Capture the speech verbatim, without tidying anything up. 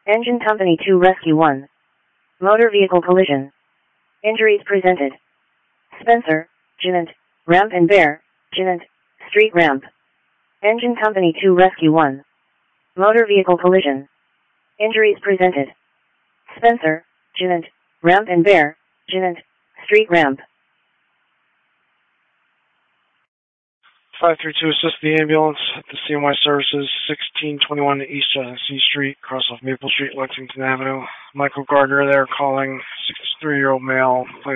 Engine Company two Rescue one. Motor vehicle collision. Injuries presented. Spencer, Jeanette, Ramp and Bear, Jeanette, Street Ramp. Engine Company two Rescue one. Motor vehicle collision. Injuries presented. Spencer, Jeanette, Ramp and Bear, Jeanette, Street Ramp. five three two, assist the ambulance at the C N Y Services, sixteen twenty-one East C Street, cross off Maple Street, Lexington Avenue. Michael Gardner there calling, sixty-three-year-old male.